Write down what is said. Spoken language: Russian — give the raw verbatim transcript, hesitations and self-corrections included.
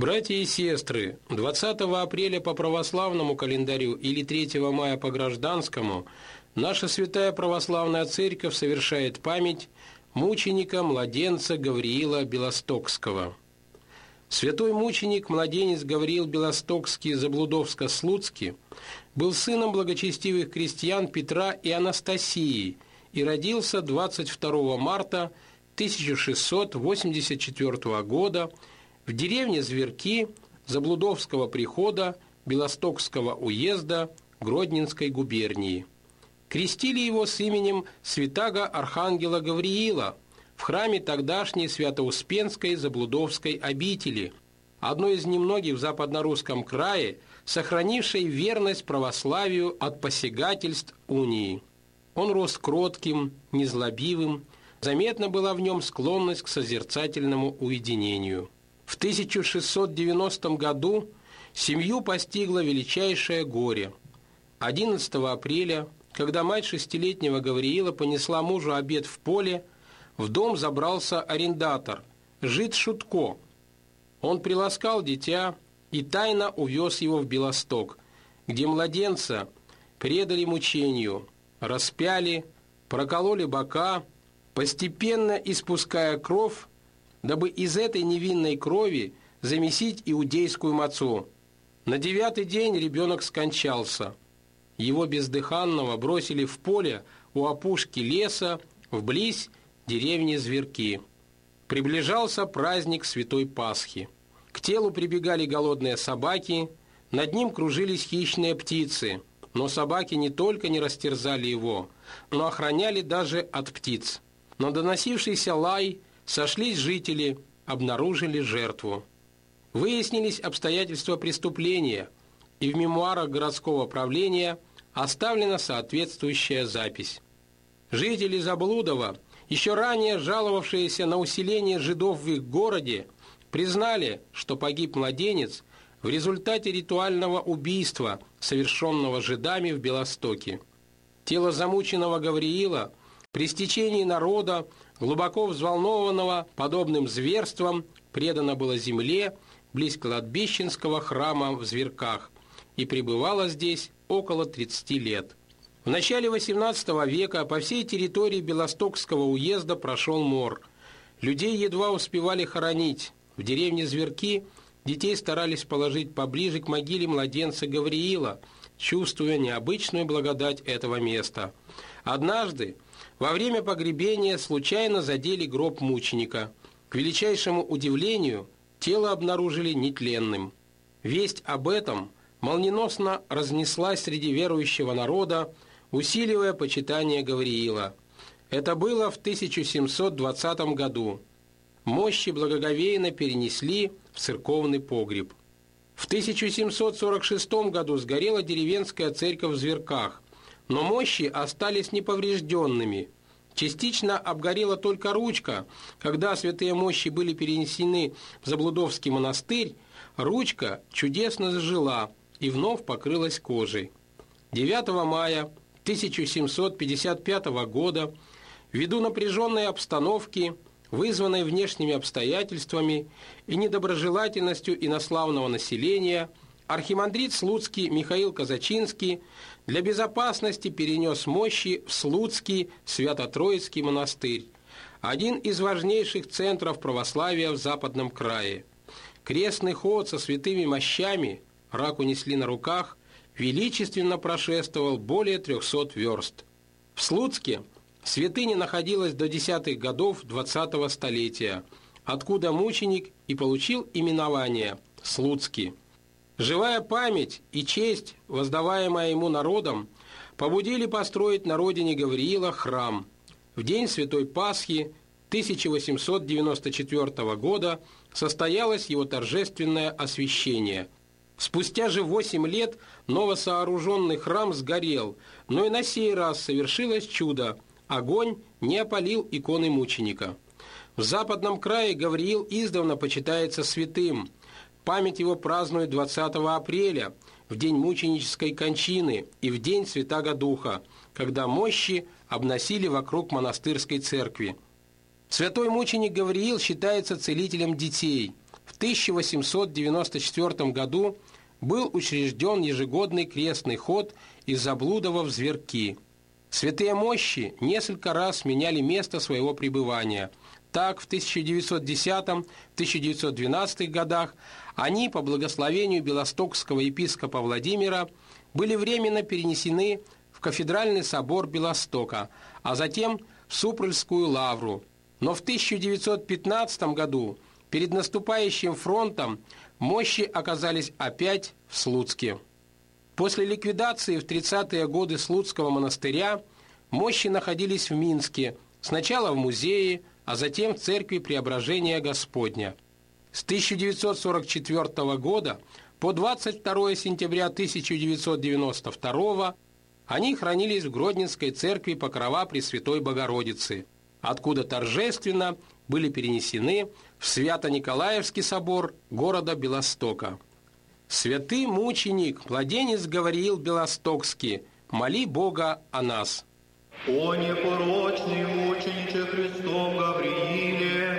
Братья и сестры, двадцатого апреля по православному календарю или третьего мая по гражданскому наша Святая Православная Церковь совершает память мученика-младенца Гавриила Белостокского. Святой мученик-младенец Гавриил Белостокский Заблудовско-Слуцкий был сыном благочестивых крестьян Петра и Анастасии и родился двадцать второго марта тысяча шестьсот восемьдесят четвёртого года в деревне Зверки Заблудовского прихода Белостокского уезда Гродненской губернии. Крестили его с именем святаго Архангела Гавриила в храме тогдашней Свято-Успенской Заблудовской обители, одной из немногих в западно-русском крае, сохранившей верность православию от посягательств унии. Он рос кротким, незлобивым, заметна была в нем склонность к созерцательному уединению. В тысяча шестьсот девяностом году семью постигло величайшее горе. одиннадцатого апреля, когда мать шестилетнего Гавриила понесла мужу обед в поле, в дом забрался арендатор, жид Шутко. Он приласкал дитя и тайно увез его в Белосток, где младенца предали мучению, распяли, прокололи бока, постепенно испуская кровь, дабы из этой невинной крови замесить иудейскую мацу. На девятый день ребенок скончался. Его бездыханного бросили в поле у опушки леса, вблизь деревни Зверки. Приближался праздник Святой Пасхи. К телу прибегали голодные собаки, над ним кружились хищные птицы, но собаки не только не растерзали его, но охраняли даже от птиц. На доносившийся лай сошлись жители, обнаружили жертву. Выяснились обстоятельства преступления, и в мемуарах городского правления оставлена соответствующая запись. Жители Заблудова, еще ранее жаловавшиеся на усиление жидов в их городе, признали, что погиб младенец в результате ритуального убийства, совершенного жидами в Белостоке. Тело замученного Гавриила при стечении народа, глубоко взволнованного подобным зверством, предано было земле близ кладбищенского храма в Зверках и пребывало здесь около тридцати лет. В начале восемнадцатого века по всей территории Белостокского уезда прошел мор. Людей едва успевали хоронить. В деревне Зверки детей старались положить поближе к могиле младенца Гавриила, чувствуя необычную благодать этого места. Однажды во время погребения случайно задели гроб мученика. К величайшему удивлению, тело обнаружили нетленным. Весть об этом молниеносно разнеслась среди верующего народа, усиливая почитание Гавриила. Это было в тысяча семьсот двадцатом году. Мощи благоговейно перенесли в церковный погреб. В тысяча семьсот сорок шестом году сгорела деревенская церковь в Зверках, но мощи остались неповрежденными. Частично обгорела только ручка. Когда святые мощи были перенесены в Заблудовский монастырь, ручка чудесно зажила и вновь покрылась кожей. девятого мая тысяча семьсот пятьдесят пятого года, ввиду напряженной обстановки, вызванной внешними обстоятельствами и недоброжелательностью инославного населения, архимандрит Слуцкий Михаил Казачинский для безопасности перенес мощи в Слуцкий Свято-Троицкий монастырь, один из важнейших центров православия в Западном крае. Крестный ход со святыми мощами, раку несли на руках, величественно прошествовал более трехсот верст. В Слуцке святыня находилась до десятых годов двадцатого столетия, откуда мученик и получил именование Слуцкий. Живая память и честь, воздаваемая ему народом, побудили построить на родине Гавриила храм. В день Святой Пасхи тысяча восемьсот девяносто четвёртого года состоялось его торжественное освящение. Спустя же восемь лет новосооруженный храм сгорел, но и на сей раз совершилось чудо – огонь не опалил иконы мученика. В Западном крае Гавриил издавна почитается святым. Память его празднуют двадцатого апреля, в день мученической кончины и в день Святаго Духа, когда мощи обносили вокруг монастырской церкви. Святой мученик Гавриил считается целителем детей. В в тысяча восемьсот девяносто четвёртом году был учрежден ежегодный крестный ход из Заблудова в Зверки. Святые мощи несколько раз меняли место своего пребывания. Так, в тысяча девятьсот десятом — тысяча девятьсот двенадцатом годах они, по благословению белостокского епископа Владимира, были временно перенесены в кафедральный собор Белостока, а затем в Супрульскую лавру. Но в тысяча девятьсот пятнадцатом году перед наступающим фронтом мощи оказались опять в Слуцке. После ликвидации в тридцатые годы Слуцкого монастыря мощи находились в Минске, сначала в музее, а затем в церкви Преображения Господня. С тысяча девятьсот сорок четвёртого года по двадцать второе сентября тысяча девятьсот девяносто второго они хранились в Гродненской церкви Покрова Пресвятой Богородицы, откуда торжественно были перенесены в Свято-Николаевский собор города Белостока. «Святый мученик, младенец Гавриил Белостокский, моли Бога о нас». О непорочный мучениче Христом Гаврииле,